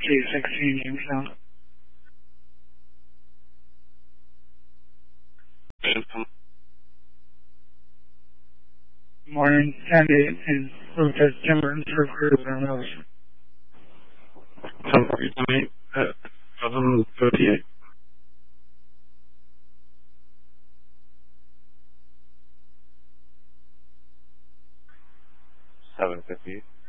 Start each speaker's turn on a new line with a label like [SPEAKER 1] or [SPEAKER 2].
[SPEAKER 1] C16 Jamestown. Morning, Sandy and Lucas Timber and Surf Group and Mills.
[SPEAKER 2] 10:48 at 7:38. 7:50.